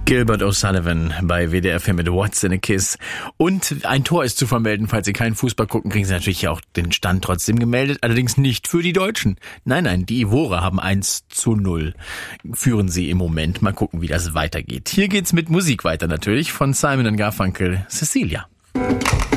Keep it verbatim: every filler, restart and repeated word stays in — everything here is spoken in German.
Gilbert O'Sullivan bei W D R vier mit What's in a Kiss. Und ein Tor ist zu vermelden. Falls Sie keinen Fußball gucken, kriegen Sie natürlich auch den Stand trotzdem gemeldet. Allerdings nicht für die Deutschen. Nein, nein, die Ivore haben eins zu null. Führen sie im Moment. Mal gucken, wie das weitergeht. Hier geht's mit Musik weiter natürlich. Von Simon and Garfunkel, Cecilia.